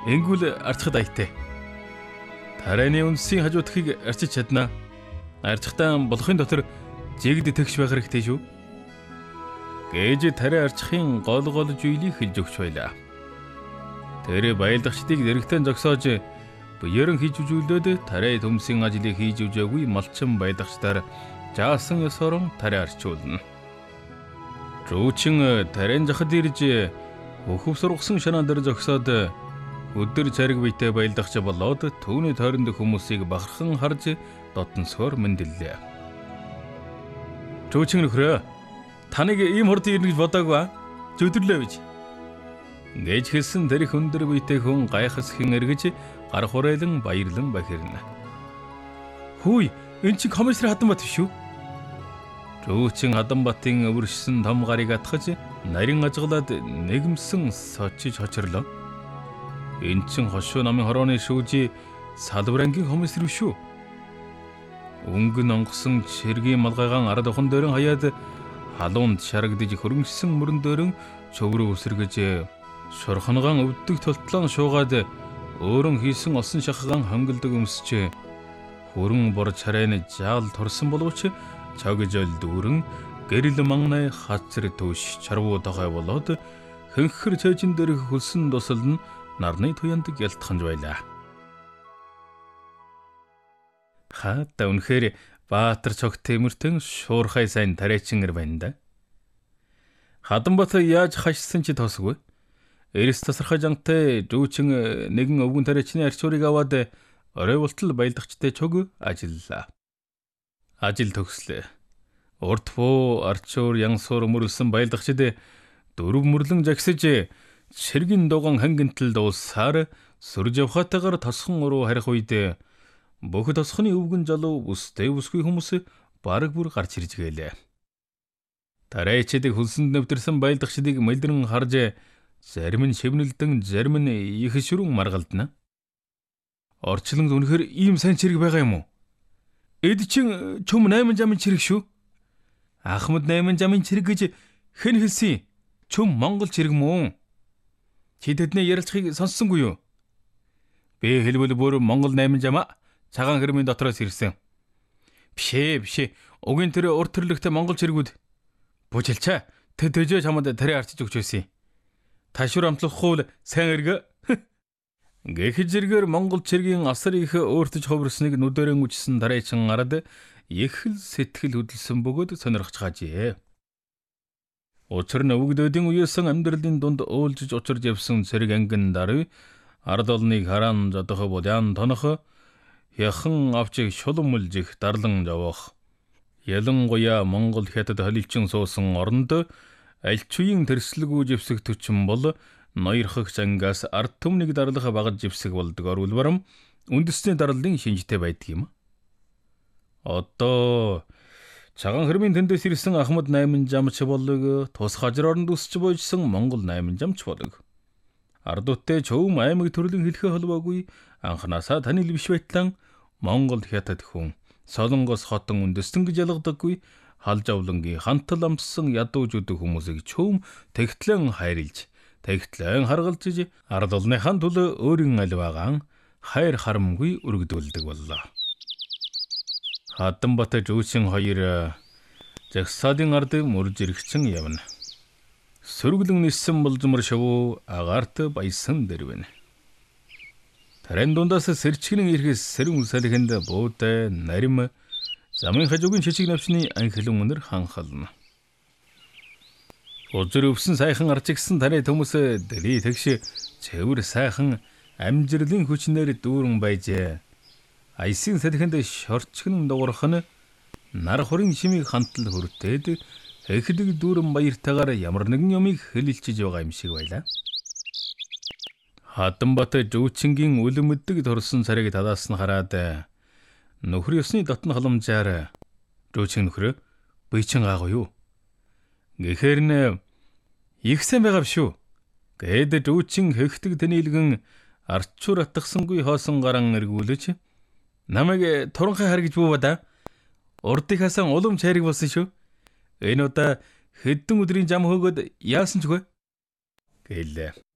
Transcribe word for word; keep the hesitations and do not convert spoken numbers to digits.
Энгүүл арчхад аятай. Тарианы үндсийн хажуудахыг арчиж чаднаа. Арчхтаа болохын дотор жигд тэгш байх хэрэгтэй шүү. Гэж тариа арчхын гол гол зүйлийг хэлж өгч байлаа. Тэр баялдагчдыг дэрэгтэн зогсоож буяран хийж үзүүлээд тариа төмсийн ажлыг хийж өгөөгүй малчин баялдагчдаар жаасан ёсоор тариа арчуулна. Рүүчин тариан захад ирж өхөв сургасан шанаан дээр зогсоод өдөр цариг биетэй баялдагч болоод түүний тойронд хүмүүсийг бахархан харж дотносоор мэндэллээ. Рүүчин нөхрөө, таныг ийм хурд ирнэ гэж бодоагүй аа. Зүдэрлээ бич. Гэж хэлсэн тэр их өндөр биетэй хүн гайхасхийн эргэж гар хурейлан баярлан бахирна. Хүй, эн чинь комиссар Хаданбат биш үү? Рүүчин Хаданбатын өвөршсөн том гарыг атгаж нарийн ажглаад нэгмсэн сочиж хочрлоо. Эн чин хошуу намын хорооны шүүжи салбарангийн комиссар биш үү? Өнгөн онгосон чиргийн малгайгаан ард охон дээрэн хаяад халуунд шарагдж хөрөнгөсөн мөрөн дээрэн чөврөө үсэргэж шорхонгон өвддөг толтлон шуугаад өөрөн хийсэн олсон шахгаан хонголдог өмсч хөрөн бор царайны жаал торсон боловч чагжол дүүрэн гэрэл мангай хацэр төш чарвуу дагай болоод хэнхэр цэжин дээрх хөлсөн дусал нь нарны туянд ялтханж байлаа. Хата үнэхээр Баатар цогт темиртэн шуурхай сайн тариачингэр байна да. Хаданбат яаж хашсан ч тосгүй. Эрс тасархай жантай дүүчин нэгэн өвгөн тариачны арчуурыг аваад орой болтол баялдагчтай чөг ажиллаа. Ажил төгслөө. Урд буу арчуур янсуур мөрлсөн баялдагчид дөрөв мөрлөн жагсаж ширгэн дуган хангинтал дуусаар сүрж явхатайгаар тосхон уруу харих үед бүх тосхны өвгөн залуу бүстэй бүсгүй хүмүүс бараг бүр гарч ирж гэлээ. Тариачдыг хөлсөнд нэвтэрсэн баялдагчдыг мэлдэрэн харж зарим нь шивнэлдэн зарим нь их шүрэн маргалдана. Орчлонд үнэхээр ийм сайн чирэг байгаа юм уу? Эд чин чөм найман жамын чирэг шүү. Ахмад найман жамын чирэг гэж хэн хэлсэн? Чөм Монгол чирэг мөн. Чи тэдний ярилцахыг сонссонгүй юу? Би хэлбэл бүр Монгол найман жамаа цагаан хэрмийн дотроос ирсэн. Бишээ бишээ. Угийн тэр урт төрлөختөө Монгол чиргүүд. Бүжилчаа. Тэ төжөө чамд тариа арчиж өгч байсан. Ташуур амтлахгүй сайн эргэ. Гэх зэргээр Монгол чиргийн асар их өөртөж ховрсныг нүдэрэн үжсэн тариачин гараад их л сэтгэл хөдлсөн бөгөөд сонирхож хаажээ. Учир нь өвгдөөдийн үеэсэн амьдралын дунд уйлжж учирж явсан цэрэг ангин даруй ард олныг хараан зодох бодян тонох яхан авчиг шулмулж их дарлан явах. Ялангуяа Монгол хятад холилчин суусан оронд альч үеийн тэрслэгүү живсэг төчин бол ноёрхох зангаас ард түмнийг дарлах багаж живсэг болдгоор үлбарам үндэсний дарлалын шинжтэй байдаг юм. Одоо цагаан хэрмийн тэндээс ирсэн Ахмад найман жамч болог тус хажроонд үсч буйжсан Монгол найман жамч болог. Ардуудтай чөм аймаг төрлийн хэлхээ холбоогүй анханасаа танил биш байтан Монгол хятад хүн Солонгос хотон үндэстэн гэж ялгадаггүй халж авлангийн хантал амссан ядууж өдөг хүмүүсийг чөм тэгтлэн хайрлж тэгтлэн харгалзж ард олныхан төлөө өөрийн аливаагаан хайр харамгүй өргөдүүлдэг боллоо. Хаданбат Рүүчин хоёр жагсаалын ард мөрж иргсэн явна. Сөргөлөн ниссэн болжмор шавуу агаарт баясан дэрвэн. Тарин дундаас сэрчгэн ирэхээс сэрэн үсэлхэнд буудай нарим замын хажуугийн шишиг навчны анхлын өнөр ханхална. Өдөр өвсөн сайхан арчигсан тари төмөс дэрий тэгш цэвэр сайхан амжилтын хүчнээр дүүрэн байжээ. Айсын сэлхэнд шорчгэн дуурах нь нар хорын шимийг хантал хүртээд эхлэг дүүрэн баяртайгаар ямар нэгэн юмыг хэлэлчиж байгаа юм шиг байлаа. Хаданбат Рүүчингийн үлэмддэг торсон царийг тадаасан хараад нөхөр ёсны дотн халамжаар Рүүчин нөхрөө би чин гаагүй юу? Гэхээр нэ их сайн байгаа шүү. Гээд Рүүчин хэгтэг тэнилгэн арчуур атгасангүй хоосон гаран эргүүлж намайг туранхай хар гэж бууваа. Урдынхаасан улам чайраг болсон шүү. Энэ удаа хэдэн өдрийн зам хөөгд яасан ч үгүй гэлээ.